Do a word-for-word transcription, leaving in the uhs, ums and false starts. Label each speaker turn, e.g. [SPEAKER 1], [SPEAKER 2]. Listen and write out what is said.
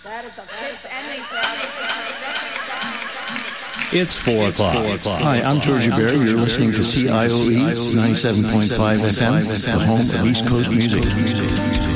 [SPEAKER 1] It's four o'clock.
[SPEAKER 2] Hi, I'm Georgie Berry. You're listening to C I O E ninety-seven point five F M, the home of East Coast music.